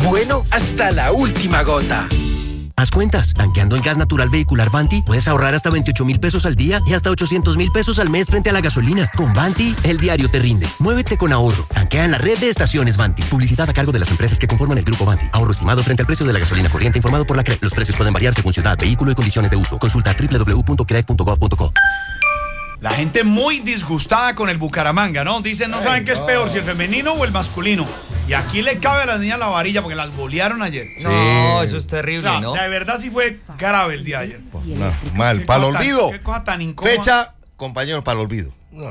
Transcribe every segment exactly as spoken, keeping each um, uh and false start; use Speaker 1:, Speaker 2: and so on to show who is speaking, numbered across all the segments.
Speaker 1: bueno hasta la última gota.
Speaker 2: Haz cuentas, tanqueando en gas natural vehicular Vanti, puedes ahorrar hasta veintiocho mil pesos al día y hasta ochocientos mil pesos al mes frente a la gasolina. Con Vanti, el diario te rinde. Muévete con ahorro. Tanquea en la red de estaciones Vanti. Publicidad a cargo de las empresas que conforman el grupo Vanti. Ahorro estimado frente al precio de la gasolina corriente informado por la C R E. Los precios pueden variar según ciudad, vehículo y condiciones de uso. Consulta doble u doble u doble u punto c r e punto gov punto co.
Speaker 3: La gente muy disgustada con el Bucaramanga, ¿no? Dicen, no saben qué es peor, si el femenino o el masculino. Y aquí le cabe a las niñas la varilla porque las golearon ayer.
Speaker 4: No, eso es terrible,
Speaker 3: o sea,
Speaker 4: ¿no?
Speaker 3: De verdad sí fue grave el día de ayer.
Speaker 5: No, mal, para el olvido.
Speaker 3: Qué cosa tan incómoda.
Speaker 5: Fecha, compañeros, para el olvido. No,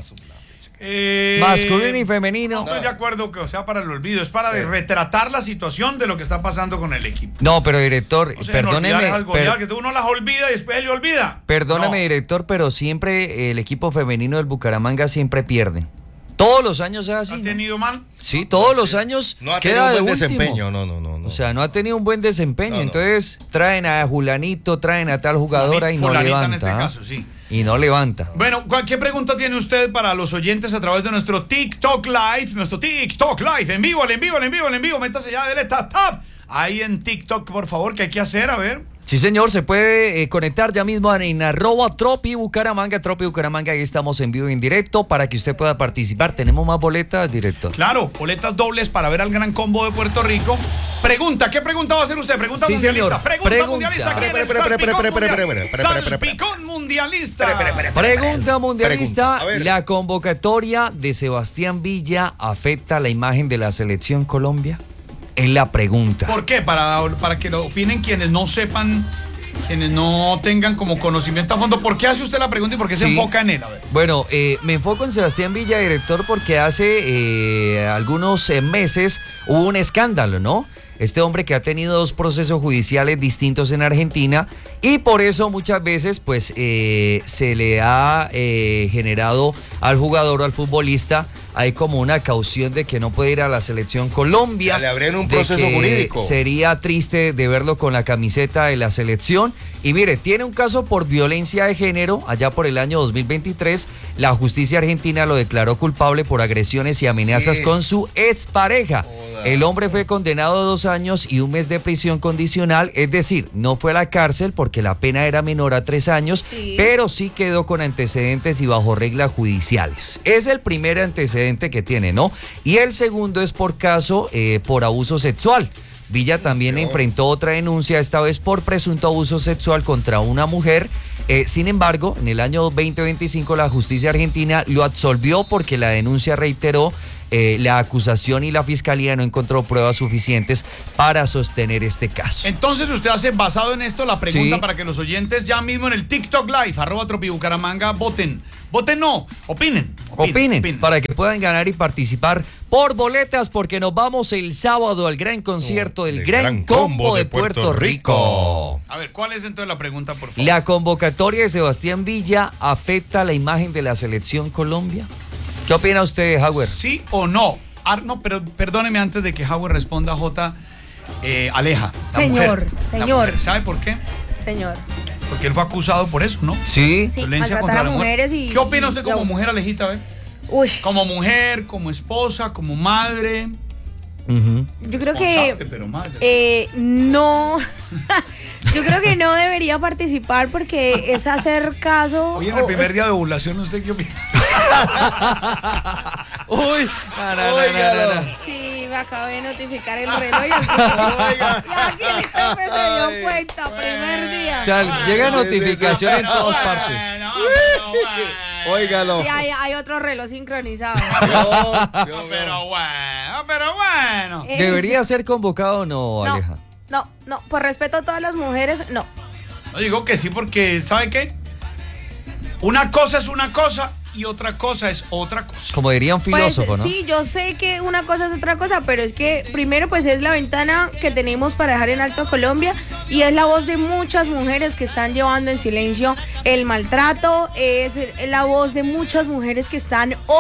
Speaker 3: Eh,
Speaker 4: Masculino y femenino.
Speaker 3: No estoy de acuerdo que sea para el olvido, es para de retratar la situación de lo que está pasando con el equipo.
Speaker 4: No, pero director,
Speaker 3: O sea,
Speaker 4: perdóneme.
Speaker 3: esas goleadas
Speaker 4: per-
Speaker 3: que uno las olvida y después él le olvida.
Speaker 4: Perdóneme,
Speaker 3: No.
Speaker 4: director, pero siempre el equipo femenino del Bucaramanga siempre pierde. Todos los años es así.
Speaker 3: ¿Ha
Speaker 4: ¿no?
Speaker 3: tenido mal?
Speaker 4: Sí, todos los años
Speaker 5: No ha
Speaker 4: queda
Speaker 5: tenido un
Speaker 4: de
Speaker 5: buen
Speaker 4: último.
Speaker 5: desempeño, no, no, no, no.
Speaker 4: O sea, no ha tenido un buen desempeño.
Speaker 5: No, no.
Speaker 4: Entonces traen a Julanito, traen a tal jugadora y no
Speaker 3: Fulanita
Speaker 4: levanta.
Speaker 3: en este
Speaker 4: ¿ah?
Speaker 3: caso, sí.
Speaker 4: Y no levanta.
Speaker 3: Bueno, ¿qué pregunta tiene usted para los oyentes a través de nuestro TikTok Live? Nuestro TikTok Live, en vivo, en vivo, en vivo, en vivo. Métase ya, dele tap, tap. Ahí en TikTok, por favor, ¿qué hay que hacer? A ver.
Speaker 4: Sí, señor, se puede eh, conectar ya mismo en arroba Tropi Bucaramanga, Tropi Bucaramanga, ahí estamos en vivo y en directo para que usted pueda participar. ¿Tenemos más boletas, director?
Speaker 3: Claro, boletas dobles para ver al Gran Combo de Puerto Rico. Pregunta, ¿qué pregunta va a hacer usted? Pregunta
Speaker 4: Sí,
Speaker 3: mundialista.
Speaker 4: señor.
Speaker 3: Pregunta,
Speaker 4: Pregunta.
Speaker 3: mundialista. ¿Quién es el
Speaker 5: Espere, espere, espere,
Speaker 3: salpicón
Speaker 5: espere, espere,
Speaker 3: mundial?
Speaker 5: espere, espere, espere, espere.
Speaker 3: Salpicón mundialista.
Speaker 4: Pregunta mundialista,
Speaker 5: Pregunta. A ver.
Speaker 4: ¿la convocatoria de Sebastián Villa afecta la imagen de la selección Colombia? Es la pregunta.
Speaker 3: ¿Por qué? Para, para que lo opinen quienes no sepan, quienes no tengan como conocimiento a fondo. ¿Por qué hace usted la pregunta y por qué se
Speaker 4: Sí.
Speaker 3: enfoca en él? A ver.
Speaker 4: Bueno, eh, me enfoco en Sebastián Villa, director, porque hace eh, algunos eh, meses hubo un escándalo, ¿no? Este hombre que ha tenido dos procesos judiciales distintos en Argentina y por eso muchas veces pues eh, se le ha eh, generado al jugador o al futbolista hay como una caución de que no puede ir a la selección Colombia.
Speaker 5: Ya le abrieron un
Speaker 4: de
Speaker 5: proceso
Speaker 4: que
Speaker 5: jurídico.
Speaker 4: Sería triste de verlo con la camiseta de la selección. Y mire, tiene un caso por violencia de género allá por el año dos mil veintitrés. La justicia argentina lo declaró culpable por agresiones y amenazas
Speaker 5: ¿Qué?
Speaker 4: con su expareja.
Speaker 5: Joda.
Speaker 4: El hombre fue condenado a dos años y un mes de prisión condicional, es decir, no fue a la cárcel porque la pena era menor a tres años,
Speaker 6: Sí.
Speaker 4: pero sí quedó con antecedentes y bajo reglas judiciales. Es el primer antecedente que tiene, ¿no? Y el segundo es por caso eh, por abuso sexual. Villa también
Speaker 5: Dios.
Speaker 4: enfrentó otra denuncia, esta vez por presunto abuso sexual contra una mujer. Eh, sin embargo, en el año veinte veinticinco la justicia argentina lo absolvió porque la denuncia reiteró eh, la acusación y la fiscalía no encontró pruebas suficientes para sostener este caso.
Speaker 3: Entonces usted hace basado en esto la pregunta
Speaker 4: Sí.
Speaker 3: para que los oyentes ya mismo en el TikTok Live, arroba Tropibucaramanga, voten. Voten no, opinen.
Speaker 4: Opinen, para que puedan ganar y participar por boletas, porque nos vamos el sábado al gran concierto del
Speaker 5: El
Speaker 4: Gran,
Speaker 5: Gran
Speaker 4: Combo,
Speaker 5: Combo
Speaker 4: de
Speaker 5: de
Speaker 4: Puerto,
Speaker 5: Puerto
Speaker 4: Rico.
Speaker 5: Rico.
Speaker 3: A ver, ¿cuál es entonces la pregunta, por favor?
Speaker 4: ¿La convocatoria de Sebastián Villa afecta la imagen de la selección Colombia? ¿Qué opina usted, Howard?
Speaker 3: ¿Sí o no? Ah, no, pero perdóneme antes de que Howard responda, J. eh, Aleja. La
Speaker 6: Señor,
Speaker 3: mujer, la
Speaker 6: señor.
Speaker 3: mujer. ¿Sabe por qué?
Speaker 6: Señor.
Speaker 3: Porque él fue acusado por eso, ¿no?
Speaker 4: Sí.
Speaker 6: Sí,
Speaker 3: Violencia
Speaker 6: maltratar
Speaker 3: contra
Speaker 6: a
Speaker 3: la mujer.
Speaker 6: mujeres y-
Speaker 3: ¿Qué opina usted
Speaker 6: y
Speaker 3: como
Speaker 6: abuso.
Speaker 3: mujer, Alejita? A ver.
Speaker 6: Uy,
Speaker 3: Como mujer, como esposa, como madre.
Speaker 4: Ujú.
Speaker 6: yo creo que
Speaker 3: Responsable, pero madre.
Speaker 6: eh, no. Yo creo que no debería participar porque es hacer caso.
Speaker 3: Hoy en el
Speaker 6: o
Speaker 3: primer
Speaker 6: es-
Speaker 3: día de ovulación, ¿usted qué opina?
Speaker 4: Uy, na, na, na,
Speaker 5: Óigalo.
Speaker 4: na, na.
Speaker 6: Sí, me acabo de notificar el reloj y aquí, y aquí el jefe se dio cuenta, primer día.
Speaker 4: O sea, llega notificación en todas partes.
Speaker 3: Bueno, pero bueno.
Speaker 5: Óigalo.
Speaker 6: Sí, hay, hay otro reloj sincronizado.
Speaker 5: Dios, Dios mío.
Speaker 3: Pero bueno, pero bueno.
Speaker 6: Eh,
Speaker 4: ¿Debería ser convocado o no,
Speaker 6: no,
Speaker 4: Aleja?
Speaker 6: no, no, por respeto a todas las mujeres, no.
Speaker 3: No digo que sí porque, ¿sabe qué? Una cosa es una cosa y otra cosa es otra cosa.
Speaker 4: Como diría un filósofo,
Speaker 6: Pues
Speaker 4: ¿no?
Speaker 6: sí, yo sé que una cosa es otra cosa, pero es que primero pues es la ventana que tenemos para dejar en alto a Colombia y es la voz de muchas mujeres que están llevando en silencio el maltrato, es la voz de muchas mujeres que están hoy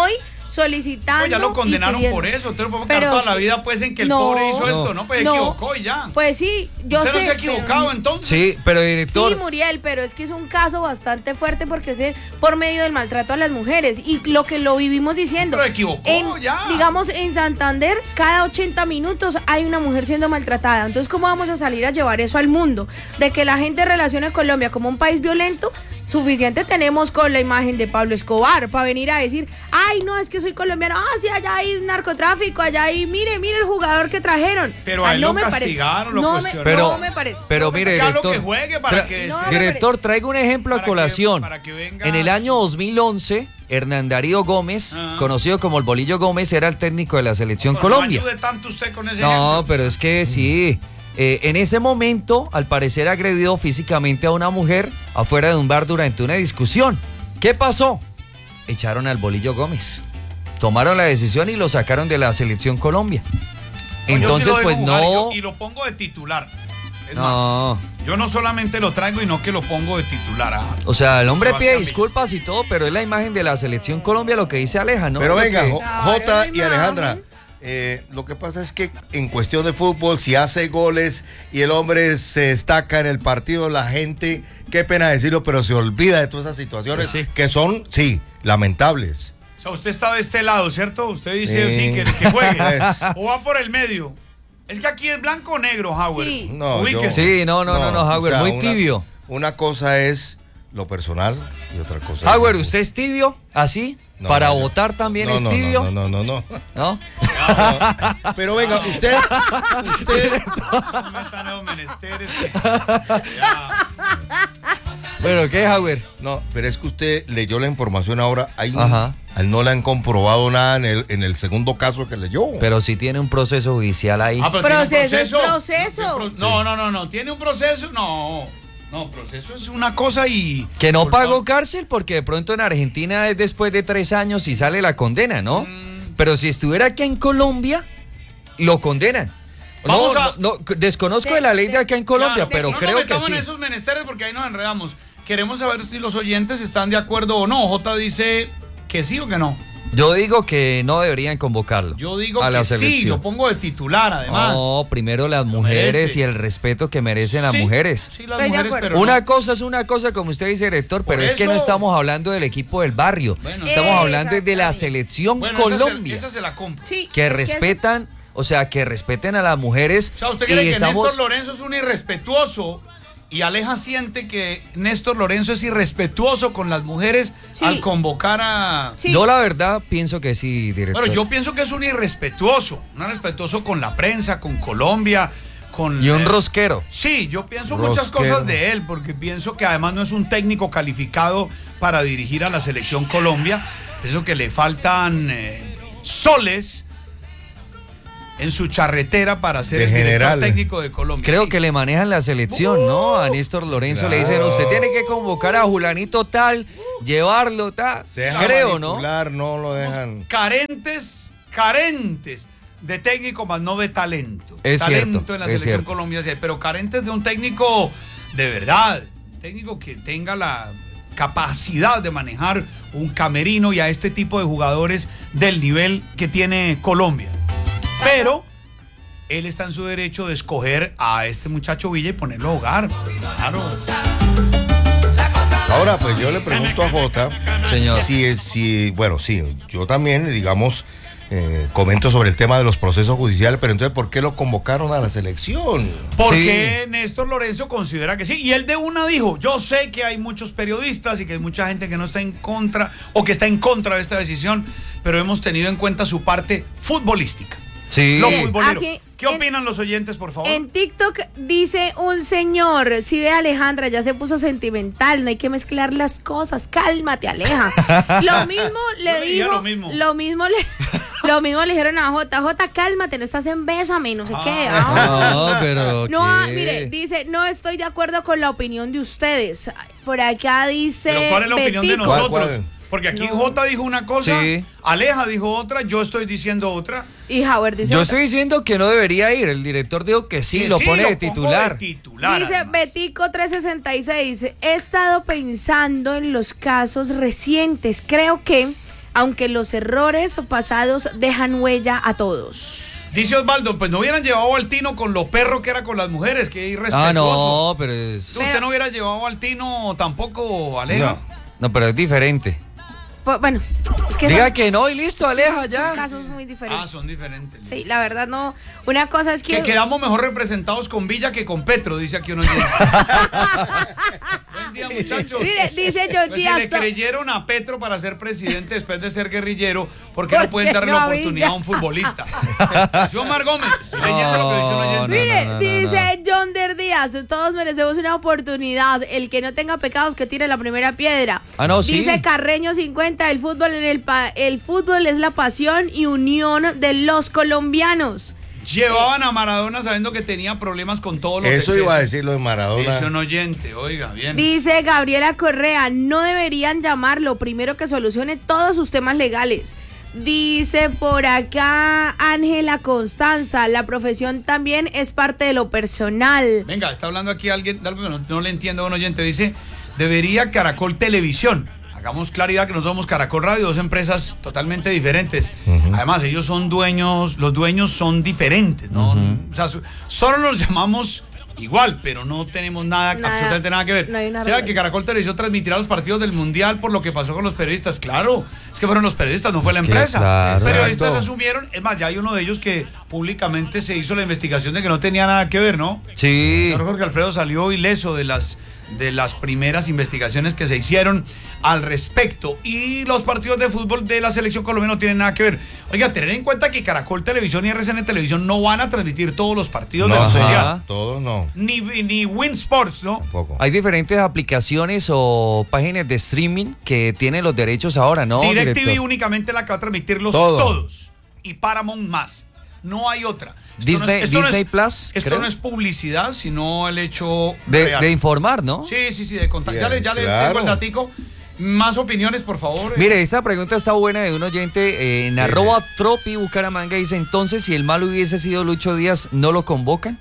Speaker 6: solicitando.
Speaker 3: Pues ya lo
Speaker 6: y
Speaker 3: condenaron
Speaker 6: pidiendo.
Speaker 3: por eso. Usted no puede
Speaker 6: Pero
Speaker 3: quedar toda
Speaker 6: sí.
Speaker 3: la vida pues en que el
Speaker 6: No,
Speaker 3: pobre hizo
Speaker 4: no,
Speaker 3: esto, ¿no? Pues
Speaker 6: no.
Speaker 3: equivocó y ya.
Speaker 6: Pues sí, yo
Speaker 3: ¿Usted
Speaker 6: sé.
Speaker 3: no se ha equivocado
Speaker 6: pero-
Speaker 3: entonces?
Speaker 4: Sí, pero director.
Speaker 6: Sí, Muriel, pero es que es un caso bastante fuerte porque es por medio del maltrato a las mujeres y lo que lo vivimos diciendo.
Speaker 3: Pero equivocó,
Speaker 6: en,
Speaker 3: ya.
Speaker 6: Digamos, en Santander, cada ochenta minutos hay una mujer siendo maltratada. Entonces, ¿cómo vamos a salir a llevar eso al mundo? De que la gente relacione a Colombia como un país violento. Suficiente tenemos con la imagen de Pablo Escobar para venir a decir, ay, no, es que soy colombiano, ah, sí, allá hay narcotráfico, allá hay, mire, mire el jugador que trajeron.
Speaker 3: Pero
Speaker 6: Ah,
Speaker 3: a él
Speaker 6: no
Speaker 3: lo
Speaker 6: me parece.
Speaker 3: castigaron, lo
Speaker 6: no me,
Speaker 3: cuestionaron.
Speaker 4: Pero,
Speaker 6: no me parece.
Speaker 4: pero
Speaker 6: No me
Speaker 4: mire,
Speaker 3: Que haga lo
Speaker 4: director.
Speaker 3: que juegue para
Speaker 4: tra-
Speaker 3: que
Speaker 6: No,
Speaker 3: se-
Speaker 6: me
Speaker 4: director, traigo un ejemplo a
Speaker 3: Para que-
Speaker 4: colación.
Speaker 3: para que venga
Speaker 4: En el año
Speaker 3: su-
Speaker 4: dos mil once, Hernán Darío Gómez,
Speaker 3: Ah.
Speaker 4: conocido como el Bolillo Gómez, era el técnico de la selección
Speaker 3: Pues
Speaker 4: Colombia.
Speaker 3: No ayude tanto usted con ese
Speaker 4: No,
Speaker 3: ejemplo.
Speaker 4: pero es que sí. Eh, en ese momento, al parecer, agredió físicamente a una mujer afuera de un bar durante una discusión. ¿Qué pasó? Echaron al Bolillo Gómez. Tomaron la decisión y lo sacaron de la selección Colombia.
Speaker 3: No, yo sí
Speaker 4: Entonces,
Speaker 3: lo dejo
Speaker 4: pues
Speaker 3: jugar,
Speaker 4: no.
Speaker 3: yo- y lo pongo de titular. Es
Speaker 4: No.
Speaker 3: más, yo no solamente lo traigo y no que lo pongo de titular. Ah,
Speaker 4: O sea, el hombre
Speaker 3: Sebastián
Speaker 4: pide
Speaker 3: Villa.
Speaker 4: disculpas y todo, pero es la imagen de la selección Colombia lo que dice Aleja, ¿no?
Speaker 5: Pero
Speaker 4: Lo
Speaker 5: venga,
Speaker 4: que-
Speaker 5: Jo-
Speaker 6: Claro,
Speaker 5: Jota
Speaker 6: no
Speaker 5: y
Speaker 6: hay
Speaker 5: Alejandra,
Speaker 6: imagen.
Speaker 5: eh, lo que pasa es que en cuestión de fútbol, si hace goles y el hombre se destaca en el partido, la gente, qué pena decirlo, pero se olvida de todas esas situaciones
Speaker 4: Pues sí.
Speaker 5: que son, sí, lamentables.
Speaker 3: O sea, usted está de este lado, ¿cierto? Usted dice
Speaker 5: Sí.
Speaker 3: sí, que, que juegue.
Speaker 5: Pues.
Speaker 3: O va por el medio. Es que aquí es blanco o negro, Howard.
Speaker 6: Sí.
Speaker 5: No, yo-
Speaker 3: Ubíquese.
Speaker 4: Sí, no, no, no, no, Howard, muy
Speaker 5: una-
Speaker 4: tibio.
Speaker 5: Una cosa es lo personal y otra cosa es...
Speaker 4: Howard, ¿usted es tibio? ¿Así?
Speaker 5: No,
Speaker 4: ¿Para
Speaker 5: no, yo-
Speaker 4: votar también
Speaker 5: no,
Speaker 4: es
Speaker 5: no,
Speaker 4: tibio?
Speaker 5: No, no, no, no.
Speaker 4: ¿No?
Speaker 5: no. Pero venga, usted, usted,
Speaker 3: No metan esos menesteres que- Ya.
Speaker 4: Bueno, ¿qué, Howard?
Speaker 5: no, pero es que usted leyó la información ahora, hay un,
Speaker 4: Ajá.
Speaker 5: a él no le han comprobado nada en el, en el segundo caso que leyó.
Speaker 4: Pero sí tiene un proceso judicial ahí.
Speaker 3: Ah, pero tiene un
Speaker 6: Proceso es proceso.
Speaker 3: Tiene pro- No, no, no, no. Tiene un proceso. No. No, proceso es una cosa y.
Speaker 4: Que no
Speaker 3: Por
Speaker 4: pagó
Speaker 3: favor.
Speaker 4: cárcel porque de pronto en Argentina es después de tres años y sale la condena, ¿no?
Speaker 3: Mm.
Speaker 4: Pero si estuviera aquí en Colombia, lo condenan. No,
Speaker 3: Vamos a-
Speaker 4: no, no, desconozco de,
Speaker 6: De-
Speaker 4: la ley de
Speaker 6: de-
Speaker 4: acá en Colombia,
Speaker 3: Claro,
Speaker 4: pero
Speaker 3: no
Speaker 4: creo
Speaker 3: nos
Speaker 4: que
Speaker 3: metamos
Speaker 4: sí.
Speaker 3: en esos menesteres porque ahí nos enredamos. Queremos saber si los oyentes están de acuerdo o no. Jota dice que sí o que no.
Speaker 4: Yo digo que no deberían convocarlo.
Speaker 3: Yo digo
Speaker 4: a la
Speaker 3: que sí,
Speaker 4: selección.
Speaker 3: lo pongo de titular además.
Speaker 4: No, primero las mujeres
Speaker 3: merece.
Speaker 4: y el respeto que merecen las
Speaker 3: Sí,
Speaker 4: mujeres.
Speaker 3: Sí, las
Speaker 6: Estoy de
Speaker 3: mujeres,
Speaker 6: acuerdo.
Speaker 3: pero
Speaker 4: Una
Speaker 3: no.
Speaker 4: cosa es una cosa, como usted dice, director,
Speaker 3: Por
Speaker 4: pero es que no
Speaker 3: eso-
Speaker 4: estamos hablando del equipo del barrio.
Speaker 3: Bueno.
Speaker 4: Estamos hablando de la
Speaker 6: Exactamente.
Speaker 4: selección
Speaker 3: Bueno, esa se-
Speaker 4: Colombia.
Speaker 3: Esa se, la compro.
Speaker 6: Sí,
Speaker 4: que
Speaker 6: es eso es-
Speaker 4: respetan, o sea, que respeten a las mujeres.
Speaker 3: O sea, ¿usted
Speaker 4: y
Speaker 3: cree que
Speaker 4: estamos...
Speaker 3: Néstor Lorenzo es un irrespetuoso? Y Aleja siente que Néstor Lorenzo es irrespetuoso con las mujeres
Speaker 6: Sí.
Speaker 3: al convocar a...
Speaker 6: Sí.
Speaker 4: Yo la verdad pienso que sí, director.
Speaker 3: Bueno, yo pienso que es un irrespetuoso, un irrespetuoso con la prensa, con Colombia, con...
Speaker 4: Y un
Speaker 3: eh,
Speaker 4: rosquero.
Speaker 3: Sí, yo pienso muchas
Speaker 5: Rosquero.
Speaker 3: cosas de él, porque pienso que además no es un técnico calificado para dirigir a la selección Colombia. Pienso que le faltan eh, soles en su charretera para ser
Speaker 5: De
Speaker 3: el director
Speaker 5: general.
Speaker 3: técnico de Colombia.
Speaker 4: Creo
Speaker 3: Sí.
Speaker 4: que le manejan la selección, ¿no? A Néstor Lorenzo le dicen,
Speaker 5: Claro.
Speaker 4: usted tiene que convocar a Julanito tal, llevarlo tal.
Speaker 5: Se deja
Speaker 4: Creo, ¿no?
Speaker 5: manipular, no lo dejan.
Speaker 3: Carentes, carentes de técnico, más no de talento.
Speaker 4: Es
Speaker 3: talento
Speaker 4: cierto,
Speaker 3: en la
Speaker 4: es
Speaker 3: selección
Speaker 4: cierto.
Speaker 3: Colombia, sí, pero carentes de un técnico de verdad, un técnico que tenga la capacidad de manejar un camerino y a este tipo de jugadores del nivel que tiene Colombia. Pero él está en su derecho de escoger a este muchacho Villa y ponerlo a jugar. Claro.
Speaker 5: Ahora, pues yo le pregunto a Jota,
Speaker 4: Señor.
Speaker 5: si, es- si bueno, sí, yo también, digamos, eh, comento sobre el tema de los procesos judiciales, pero entonces, ¿por qué lo convocaron a la selección?
Speaker 3: Porque Néstor Lorenzo considera que sí. Y él de una dijo, yo sé que hay muchos periodistas y que hay mucha gente que no está en contra o que está en contra de esta decisión, pero hemos tenido en cuenta su parte futbolística.
Speaker 4: Sí.
Speaker 3: Lo
Speaker 6: Miren,
Speaker 3: futbolero.
Speaker 6: aquí,
Speaker 3: ¿Qué
Speaker 6: en-
Speaker 3: opinan los oyentes, por favor?
Speaker 6: En TikTok dice un señor, si ve a Alejandra, ya se puso sentimental, no hay que mezclar las cosas, cálmate, Aleja. Lo mismo
Speaker 3: Yo
Speaker 6: le
Speaker 3: le diría
Speaker 6: dijo,
Speaker 3: lo mismo.
Speaker 6: lo mismo le, lo mismo le dijeron a Jota, Jota, cálmate, no estás en Bésame, no sé qué. Ah.
Speaker 4: No, pero
Speaker 6: No, ah,
Speaker 4: ¿qué?
Speaker 6: mire, dice, no estoy de acuerdo con la opinión de ustedes. Por acá dice.
Speaker 3: Pero ¿cuál es la opinión de
Speaker 6: Betito.
Speaker 3: nosotros?
Speaker 5: ¿Cuál, cuál?
Speaker 3: Porque aquí
Speaker 6: No.
Speaker 3: Jota dijo una cosa,
Speaker 4: Sí.
Speaker 3: Aleja dijo otra, yo estoy diciendo otra.
Speaker 6: Y Howard dice.
Speaker 4: Yo
Speaker 6: otra.
Speaker 4: estoy diciendo que no debería ir. El director dijo que sí,
Speaker 3: Que
Speaker 4: lo
Speaker 3: sí,
Speaker 4: pone de
Speaker 3: pongo
Speaker 4: titular.
Speaker 3: de titular,
Speaker 6: Dice
Speaker 3: además.
Speaker 6: Betico trescientos sesenta y seis, he estado pensando en los casos recientes. Creo que aunque los errores pasados dejan huella a todos.
Speaker 3: Dice Osvaldo, pues no hubieran llevado al Tino con lo perro que era con las mujeres, que irrespetuoso.
Speaker 4: Ah, no, pero es...
Speaker 3: ¿Usted
Speaker 6: Pero-
Speaker 3: no hubiera llevado al Tino tampoco, Aleja?
Speaker 5: No.
Speaker 4: No, pero es diferente.
Speaker 6: Pues, bueno, es que
Speaker 4: Diga
Speaker 6: son,
Speaker 4: que no y listo, Aleja,
Speaker 6: son
Speaker 4: ya.
Speaker 6: casos muy diferentes.
Speaker 3: Ah, son diferentes.
Speaker 6: Sí, la verdad no. Una cosa es que...
Speaker 3: Que quedamos mejor representados con Villa que con Petro, dice aquí uno. Buen día, muchachos.
Speaker 6: Mire, dice John
Speaker 3: Pues si
Speaker 6: Díaz.
Speaker 3: le
Speaker 6: to-
Speaker 3: creyeron a Petro para ser presidente después de ser guerrillero, ¿por qué
Speaker 6: ¿Por
Speaker 3: no pueden
Speaker 6: qué
Speaker 3: darle
Speaker 6: no
Speaker 3: la
Speaker 6: a
Speaker 3: oportunidad
Speaker 6: Villa?
Speaker 3: a un futbolista? Yo, Omar Gómez, estoy leyendo lo que dice un oyente.
Speaker 4: No,
Speaker 6: Mire,
Speaker 4: no, no,
Speaker 6: dice John Der Díaz, todos merecemos una oportunidad. El que no tenga pecados que tire la primera piedra.
Speaker 4: Ah, no, sí.
Speaker 6: Dice Carreño cincuenta, el fútbol en el pa- el fútbol es la pasión y unión de los colombianos.
Speaker 3: Llevaban a Maradona sabiendo que tenía problemas con todos los
Speaker 5: Eso iba a
Speaker 3: excesos.
Speaker 5: decir lo de Maradona.
Speaker 3: Dice un oyente, oiga, bien.
Speaker 6: Dice Gabriela Correa, no deberían llamarlo, primero que solucione todos sus temas legales. Dice por acá Ángela Constanza, la profesión también es parte de lo personal.
Speaker 3: Venga, está hablando aquí alguien, de algo que no, no le entiendo a un oyente, dice, debería Caracol Televisión. Hagamos claridad que no somos Caracol Radio, dos empresas totalmente diferentes. Uh-huh. Además, ellos son dueños, los dueños son diferentes, ¿no? Uh-huh. O sea, solo nos llamamos igual, pero no tenemos nada, nada absolutamente nada que ver.
Speaker 6: No hay una
Speaker 3: o sea, que Caracol Televisión transmitirá los partidos del Mundial por lo que pasó con los periodistas. Claro, es que fueron los periodistas, no fue
Speaker 4: es
Speaker 3: la empresa.
Speaker 4: Claro.
Speaker 3: Los periodistas
Speaker 5: Exacto.
Speaker 3: asumieron, es más, ya hay uno de ellos que públicamente se hizo la investigación de que no tenía nada que ver, ¿no?
Speaker 4: Sí.
Speaker 3: El señor Jorge Alfredo salió ileso de las de las primeras investigaciones que se hicieron al respecto. Y los partidos de fútbol de la selección colombiana no tienen nada que ver. Oiga, tener en cuenta que Caracol Televisión y R C N Televisión no van a transmitir todos los partidos
Speaker 5: No,
Speaker 3: de la
Speaker 5: señor,
Speaker 3: Mundial.
Speaker 5: todos no.
Speaker 3: Ni, ni Win Sports, ¿no?
Speaker 5: Tampoco.
Speaker 4: Hay diferentes aplicaciones o páginas de streaming que tienen los derechos ahora, ¿no,
Speaker 3: DirecTV
Speaker 4: director?
Speaker 3: únicamente la que va a transmitirlos
Speaker 5: Todo.
Speaker 3: todos. Y Paramount más. No hay otra. Esto
Speaker 4: Disney,
Speaker 3: no es, esto
Speaker 4: Disney
Speaker 3: no es,
Speaker 4: Plus,
Speaker 3: Esto
Speaker 4: creo.
Speaker 3: no es publicidad, sino el hecho
Speaker 4: De,
Speaker 3: real.
Speaker 4: de informar, ¿no?
Speaker 3: Sí, sí, sí, de contar.
Speaker 5: Bien,
Speaker 3: ya le, ya le
Speaker 5: claro.
Speaker 3: tengo el datico. Más opiniones, por favor.
Speaker 4: Mire, esta pregunta está buena de un oyente eh, en
Speaker 5: Sí.
Speaker 4: arroba tropi Bucaramanga. Dice, entonces, si el malo hubiese sido Lucho Díaz, ¿no lo convocan?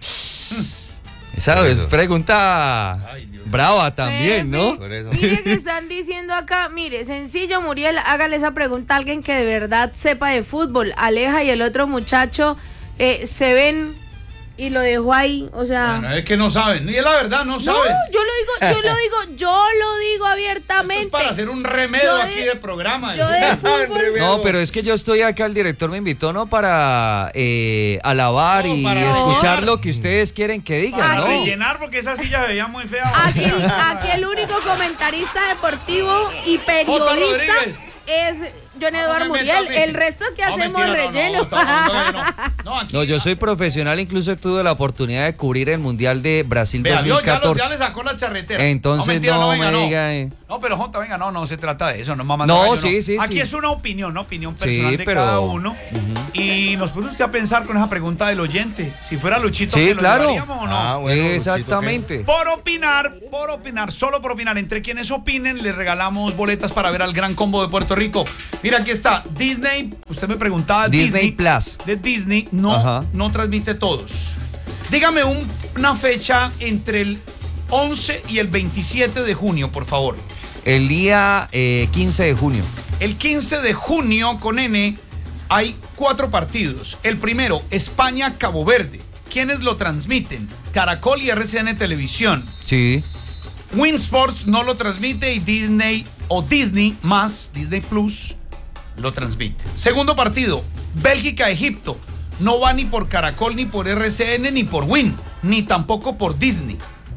Speaker 4: Esa
Speaker 5: Por
Speaker 4: es
Speaker 5: eso.
Speaker 4: pregunta
Speaker 3: Ay, Dios.
Speaker 4: brava también,
Speaker 6: Pepe,
Speaker 4: ¿no?
Speaker 5: Por eso.
Speaker 6: Mire que están diciendo acá, mire, sencillo, Muriel, hágale esa pregunta a alguien que de verdad sepa de fútbol. Aleja y el otro muchacho eh, se ven y lo dejó ahí, o sea...
Speaker 3: Bueno, es que no saben. Y es la verdad, no
Speaker 6: no,
Speaker 3: saben.
Speaker 6: yo lo digo, yo lo digo, yo lo digo
Speaker 3: Esto
Speaker 6: abiertamente.
Speaker 3: es para hacer un remedio
Speaker 6: Yo de-
Speaker 3: aquí del programa.
Speaker 6: Yo de fútbol...
Speaker 4: No, pero es que yo estoy acá, el director me invitó, ¿no? Para eh, alabar
Speaker 3: No,
Speaker 4: y
Speaker 3: para
Speaker 4: escuchar
Speaker 3: rellenar.
Speaker 4: lo que ustedes quieren que digan,
Speaker 3: Para
Speaker 4: ¿no?
Speaker 3: rellenar, porque esa silla veía muy fea.
Speaker 6: Aquí, el- aquí el único comentarista deportivo y periodista
Speaker 3: Rodríguez.
Speaker 6: es John Eduardo
Speaker 3: No me
Speaker 6: Muriel.
Speaker 3: meta,
Speaker 6: El resto que
Speaker 3: no,
Speaker 6: hacemos
Speaker 3: mentira, no,
Speaker 6: relleno.
Speaker 3: No, no, no, no, no, aquí-
Speaker 4: No, yo soy profesional, incluso tuve la oportunidad de cubrir el Mundial de Brasil
Speaker 3: Vea, vio, ya, lo-
Speaker 4: dos mil catorce.
Speaker 3: ya le sacó la charretera.
Speaker 4: Entonces,
Speaker 3: mentira,
Speaker 4: no
Speaker 3: venga,
Speaker 4: me
Speaker 3: no.
Speaker 4: diga, eh.
Speaker 3: No, pero Jota, venga, no, no se trata de eso, no mamá.
Speaker 4: No,
Speaker 3: gallo,
Speaker 4: sí, sí,
Speaker 3: Aquí
Speaker 4: sí.
Speaker 3: es una opinión, ¿no? Opinión
Speaker 4: Sí,
Speaker 3: personal de
Speaker 4: pero-
Speaker 3: cada uno.
Speaker 4: Ujú.
Speaker 3: Y nos puso usted a pensar con esa pregunta del oyente. Si fuera Luchito,
Speaker 4: Sí,
Speaker 3: ¿que lo
Speaker 4: claro.
Speaker 3: llevaríamos o no?
Speaker 5: Ah, bueno, Luchito,
Speaker 4: Exactamente.
Speaker 3: Por opinar, por opinar, solo por opinar. Entre quienes opinen, les regalamos boletas para ver al Gran Combo de Puerto Rico. Mira, aquí está. Disney, usted me preguntaba.
Speaker 4: Disney Plus.
Speaker 3: De Disney no,
Speaker 4: Ajá.
Speaker 3: no transmite todos. Dígame un- una fecha entre el once y el veintisiete de junio, por favor.
Speaker 4: El día eh, quince de junio.
Speaker 3: El quince de junio, con N, hay cuatro partidos. El primero, España-Cabo Verde. ¿Quiénes lo transmiten? Caracol y R C N Televisión.
Speaker 4: Sí.
Speaker 3: Win Sports no lo transmite y Disney o Disney más, Disney Plus, lo transmite. Segundo partido, Bélgica-Egipto. No va ni por Caracol, ni por R C N, ni por Win, ni tampoco por Disney.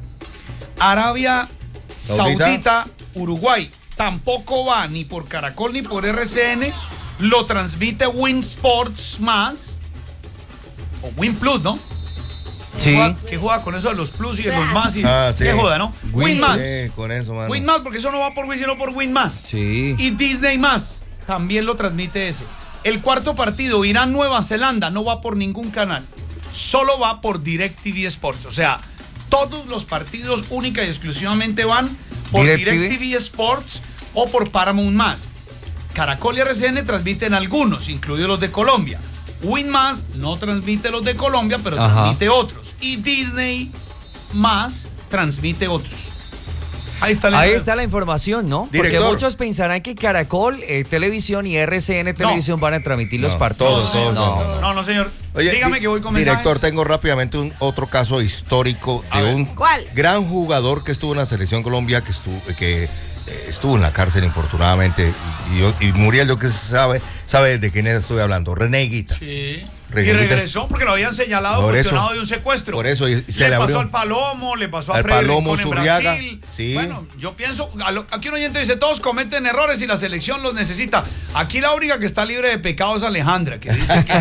Speaker 3: Arabia
Speaker 5: Saudita.
Speaker 3: Saudita, Uruguay. Tampoco va ni por Caracol, ni por R C N. Lo transmite Win Sports más. O Win Plus, ¿no?
Speaker 4: Sí.
Speaker 3: Juega- ¿Qué juega con eso de los plus y de los más? Y,
Speaker 5: Ah, sí.
Speaker 3: ¿Qué joda, no? Win,
Speaker 4: Win.
Speaker 3: más.
Speaker 5: Sí, con eso, mano.
Speaker 3: Win más, porque eso no va por Win, sino por Win más.
Speaker 4: Sí.
Speaker 3: Y Disney más, también lo transmite ese. El cuarto partido, Irán-Nueva Zelanda, no va por ningún canal. Solo va por DirecTV Sports. O sea, todos los partidos única y exclusivamente van por
Speaker 4: DirecTV.
Speaker 3: DirecTV Sports o por Paramount más. Caracol y R C N transmiten algunos, incluidos los de Colombia. Win más no transmite los de Colombia, pero
Speaker 4: Ajá.
Speaker 3: transmite otros. Y Disney más transmite otros. Ahí está la,
Speaker 4: Ahí está la información, ¿no?
Speaker 5: Director.
Speaker 4: Porque muchos pensarán que Caracol eh, Televisión y R C N Televisión
Speaker 3: No.
Speaker 4: van a transmitir
Speaker 5: No,
Speaker 4: los partidos.
Speaker 5: todos, todos,
Speaker 4: no.
Speaker 5: no,
Speaker 3: No, no, señor.
Speaker 5: Oye,
Speaker 3: Dígame
Speaker 5: di-
Speaker 3: que voy con
Speaker 5: Director,
Speaker 3: mensajes.
Speaker 5: tengo rápidamente un otro caso histórico
Speaker 3: A
Speaker 5: de
Speaker 3: ver.
Speaker 5: un
Speaker 6: ¿Cuál?
Speaker 5: gran jugador que estuvo en la selección Colombia, que estuvo, que eh, estuvo en la cárcel infortunadamente. Y, yo- y Muriel, yo que sabe, sabe de quién estoy hablando. René Higuita.
Speaker 3: Sí.
Speaker 5: Reguerita.
Speaker 3: Y regresó porque lo habían señalado
Speaker 5: Por
Speaker 3: cuestionado
Speaker 5: eso.
Speaker 3: de un secuestro.
Speaker 5: Por eso, y se
Speaker 3: le,
Speaker 5: le
Speaker 3: pasó
Speaker 5: abrió.
Speaker 3: al Palomo, le pasó a
Speaker 5: Al
Speaker 3: Freddy
Speaker 5: Palomo
Speaker 3: Rincón en
Speaker 5: Zurriaga,
Speaker 3: Brasil.
Speaker 5: sí.
Speaker 3: Bueno, yo pienso, a lo- aquí un oyente dice, todos cometen errores y la selección los necesita. Aquí la única que está libre de pecados es Alejandra, que dice que...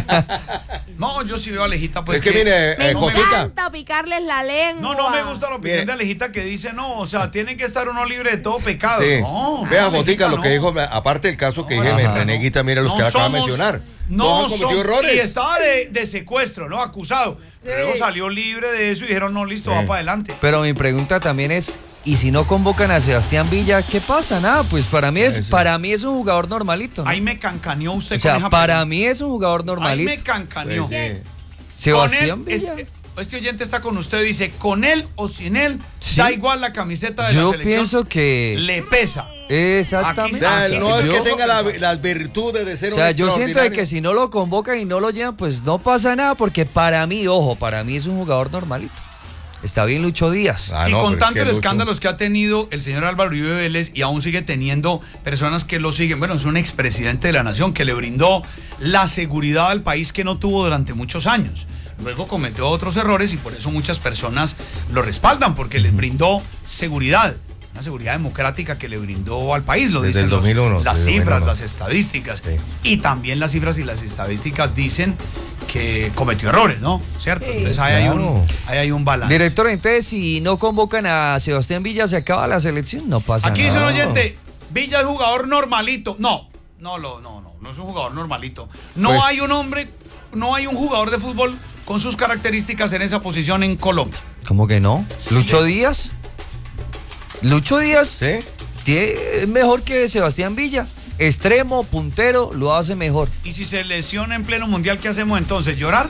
Speaker 3: No, yo sí veo a Alejita, pues
Speaker 5: Es que mire,
Speaker 6: Me
Speaker 5: eh,
Speaker 3: no, me,
Speaker 5: Jotica.
Speaker 6: encanta picarles la lengua.
Speaker 3: no, no me gusta la opinión
Speaker 5: Mire.
Speaker 3: de Alejita que dice, no, o sea, tiene que estar uno libre de todo pecado.
Speaker 5: Sí.
Speaker 3: No,
Speaker 5: Vea,
Speaker 3: no,
Speaker 5: Jotica,
Speaker 3: Alejita,
Speaker 5: lo
Speaker 3: no.
Speaker 5: que dijo, aparte del caso que
Speaker 3: No,
Speaker 5: dije,
Speaker 3: Alejita,
Speaker 5: René
Speaker 3: no.
Speaker 5: Higuita, mire los
Speaker 3: No
Speaker 5: que acaba de
Speaker 3: somos-
Speaker 5: mencionar.
Speaker 3: No,
Speaker 5: Todos han cometido
Speaker 3: son-
Speaker 5: errores.
Speaker 3: y estaba de, de secuestro, ¿no? Acusado. Pero luego salió libre de eso y dijeron, no, listo,
Speaker 5: Sí.
Speaker 3: va para adelante.
Speaker 4: Pero mi pregunta también es, ¿y si no convocan a Sebastián Villa, qué pasa? Nada, pues para mí es,
Speaker 5: Eso.
Speaker 4: para mí es un jugador normalito, ¿no?
Speaker 3: Ahí me cancaneó usted
Speaker 4: O
Speaker 3: con
Speaker 4: sea,
Speaker 3: esa
Speaker 4: para
Speaker 3: pregunta.
Speaker 4: mí es un jugador
Speaker 3: Ahí
Speaker 4: normalito.
Speaker 3: me cancaneó.
Speaker 5: Sí, sí.
Speaker 4: Sebastián
Speaker 3: Con él,
Speaker 4: Villa.
Speaker 3: este, este oyente está con usted y dice, con él o sin él,
Speaker 4: Sí.
Speaker 3: da igual la camiseta de la
Speaker 4: Yo
Speaker 3: selección.
Speaker 4: pienso que
Speaker 3: Le pesa.
Speaker 4: exactamente.
Speaker 5: O sea,
Speaker 3: Aquí
Speaker 5: no
Speaker 3: sí
Speaker 5: es
Speaker 3: me
Speaker 5: que
Speaker 3: puso
Speaker 5: tenga la-
Speaker 3: pensar.
Speaker 5: las virtudes de ser
Speaker 4: O
Speaker 5: un
Speaker 4: sea, yo siento de
Speaker 5: extraordinario.
Speaker 4: que si no lo convocan y no lo llevan, pues no pasa nada, porque para mí, ojo, para mí es un jugador normalito. Está bien Lucho Díaz.
Speaker 5: Ah,
Speaker 3: sí,
Speaker 5: no,
Speaker 3: con
Speaker 5: pero es
Speaker 3: tantos
Speaker 5: que Lucho-
Speaker 3: escándalos que ha tenido el señor Álvaro Uribe Vélez y aún sigue teniendo personas que lo siguen. Bueno, es un expresidente de la nación que le brindó la seguridad al país que no tuvo durante muchos años. Luego cometió otros errores y por eso muchas personas lo respaldan, porque les brindó seguridad. Una seguridad democrática que le brindó al país, lo
Speaker 5: Desde
Speaker 3: dicen
Speaker 5: el
Speaker 3: los-
Speaker 5: dos mil uno,
Speaker 3: las
Speaker 5: desde el
Speaker 3: cifras,
Speaker 5: dos mil uno.
Speaker 3: las estadísticas.
Speaker 5: Sí.
Speaker 3: Y también las cifras y las estadísticas dicen que cometió errores, ¿no? ¿Cierto? Entonces ahí, hay un,
Speaker 5: Claro.
Speaker 3: ahí hay un balance.
Speaker 4: Director, entonces si no convocan a Sebastián Villa, se acaba la selección, no pasa
Speaker 3: Aquí dice un
Speaker 4: nada.
Speaker 3: oyente, Villa es jugador normalito. No, no, no, no, no, no es un jugador normalito. No
Speaker 4: Pues-
Speaker 3: hay un hombre, no hay un jugador de fútbol con sus características en esa posición en Colombia.
Speaker 4: ¿Cómo que no? ¿Lucho Díaz? Lucho Díaz
Speaker 5: ¿Sí?
Speaker 4: tiene- es mejor que Sebastián Villa. Extremo, puntero, lo hace mejor.
Speaker 3: Y si se lesiona en pleno mundial, ¿qué hacemos entonces? ¿Llorar?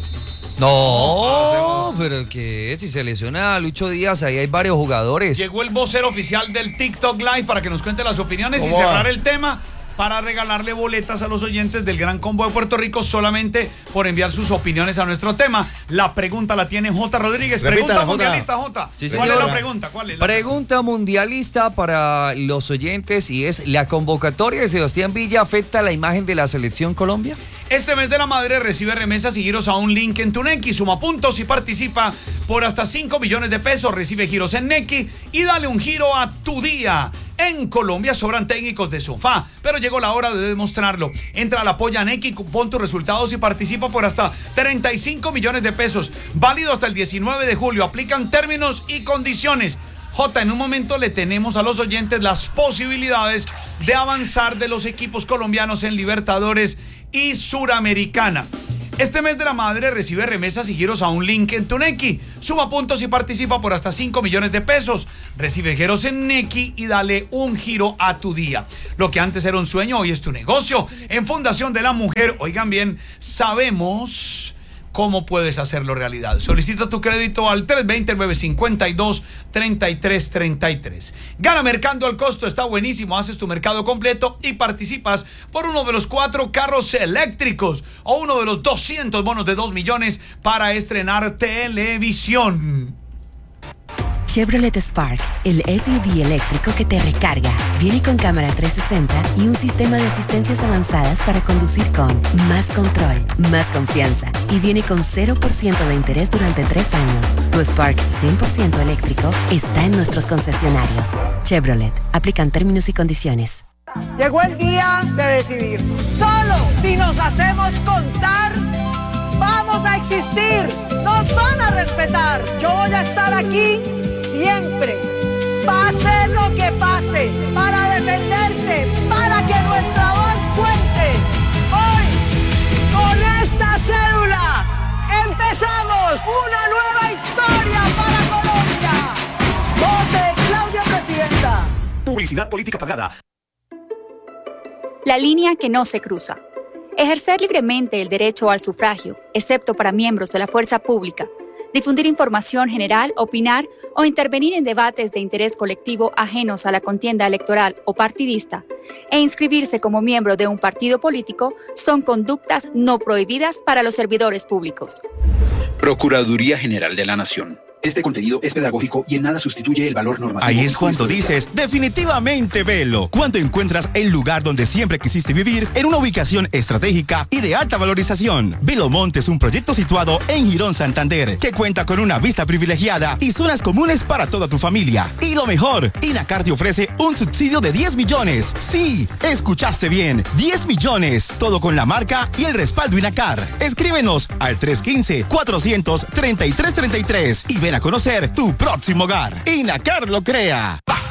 Speaker 4: No, pero que si se lesiona a Lucho Díaz, ahí hay varios jugadores.
Speaker 3: Llegó el vocero oficial del TikTok Live para que nos cuente las opiniones y
Speaker 5: ¿Cómo va?
Speaker 3: cerrar el tema para regalarle boletas a los oyentes del Gran Combo de Puerto Rico solamente por enviar sus opiniones a nuestro tema. La pregunta la tiene J. Rodríguez.
Speaker 5: Repítala,
Speaker 3: Pregunta
Speaker 5: J.
Speaker 3: mundialista, J.
Speaker 4: Sí,
Speaker 3: ¿Cuál es
Speaker 4: señora.
Speaker 3: la pregunta? ¿Cuál es la
Speaker 4: Pregunta mundialista para los oyentes y es, ¿la convocatoria de Sebastián Villa afecta la imagen de la selección Colombia?
Speaker 3: Este mes de la madre recibe remesas y giros a un link en tu Nequi. Suma puntos y participa por hasta cinco millones de pesos. Recibe giros en Nequi y dale un giro a tu día. En Colombia sobran técnicos de sofá, pero llegó la hora de demostrarlo. Entra a la polla Nequi, pon tus resultados y participa por hasta treinta y cinco millones de pesos. Válido hasta el diecinueve de julio. Aplican términos y condiciones. Jota, en un momento le tenemos a los oyentes las posibilidades de avanzar de los equipos colombianos en Libertadores y Suramericana. Este mes de la madre recibe remesas y giros a un link en tu Nequi. Suma puntos y participa por hasta cinco millones de pesos. Recibe giros en Nequi y dale un giro a tu día. Lo que antes era un sueño, hoy es tu negocio. En Fundación de la Mujer, oigan bien, sabemos cómo puedes hacerlo realidad. Solicita tu crédito al tres dos cero, nueve cinco dos, tres tres tres tres. Gana Mercando al Costo, está buenísimo. Haces tu mercado completo y participas por uno de los cuatro carros eléctricos o uno de los doscientos bonos de dos millones para estrenar televisión.
Speaker 7: Chevrolet Spark, el S U V eléctrico que te recarga. Viene con cámara trescientos sesenta y un sistema de asistencias avanzadas para conducir con más control, más confianza. Y viene con cero por ciento de interés durante tres años. Tu Spark cien por ciento eléctrico está en nuestros concesionarios. Chevrolet, aplican términos y condiciones.
Speaker 8: Llegó el día de decidir. Solo si nos hacemos contar, vamos a existir. Nos van a respetar. Yo voy a estar aquí siempre. Pase lo que pase, para defenderte, para que nuestra voz cuente. Hoy, con esta cédula, empezamos una nueva historia para Colombia. Vote Claudia Presidenta.
Speaker 1: Publicidad política pagada.
Speaker 9: La línea que no se cruza. Ejercer libremente el derecho al sufragio, excepto para miembros de la fuerza pública, difundir información general, opinar o intervenir en debates de interés colectivo ajenos a la contienda electoral o partidista, e inscribirse como miembro de un partido político son conductas no prohibidas para los servidores públicos.
Speaker 10: Procuraduría General de la Nación. Este contenido es pedagógico y en nada sustituye el valor normativo.
Speaker 11: Ahí es cuando dices, definitivamente velo. Cuando encuentras el lugar donde siempre quisiste vivir, en una ubicación estratégica y de alta valorización. Velomonte es un proyecto situado en Girón, Santander, que cuenta con una vista privilegiada y zonas comunes para toda tu familia. Y lo mejor, INACAR te ofrece un subsidio de diez millones. Sí, escuchaste bien, diez millones. Todo con la marca y el respaldo INACAR. Escríbenos al tres uno cinco, cuatrocientos, treinta y tres treinta y tres y ven a conocer tu próximo hogar. INACAR lo crea.